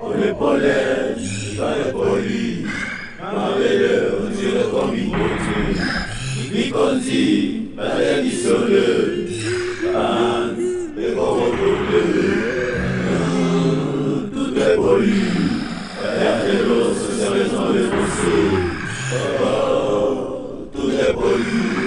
le pollen, pas le poli, ma belle, tu le communauté, Nicosi, pas traditionnel, pas le corrompu, tout est poli, pas de l'eau, c'est raison de pousser, tout est poli.